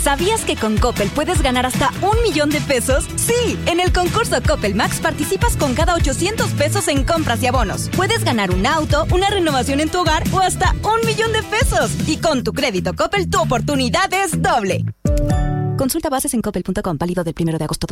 ¿Sabías que con Coppel puedes ganar hasta 1 millón de pesos? Sí, en el concurso Coppel Max participas con cada 800 pesos en compras y abonos. Puedes ganar un auto, una renovación en tu hogar o hasta 1 millón de pesos. Y con tu crédito Coppel, tu oportunidad es doble. Consulta bases en coppel.com, válido del 1 de agosto